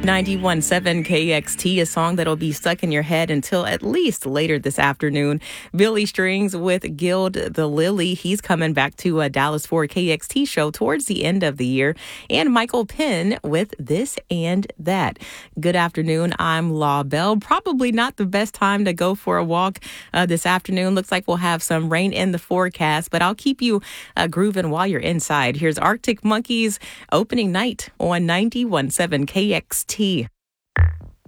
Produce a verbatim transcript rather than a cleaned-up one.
ninety-one point seven K X T, a song that'll be stuck in your head until at least later this afternoon. Billy Strings with Guild the Lily. He's coming back to a Dallas four K X T show towards the end of the year. And Michael Penn with This and That. Good afternoon. I'm Law Bell. Probably not the best time to go for a walk uh, this afternoon. Looks like we'll have some rain in the forecast, but I'll keep you uh, grooving while you're inside. Here's Arctic Monkeys opening night on ninety-one point seven K X T.